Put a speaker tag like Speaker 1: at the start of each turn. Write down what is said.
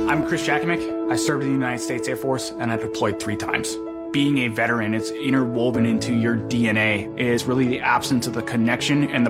Speaker 1: I'm Chris Jakimick. I served in the United States Air Force and I deployed 3 times. Being a veteran, it's interwoven into your DNA. It is really the absence of the connection and the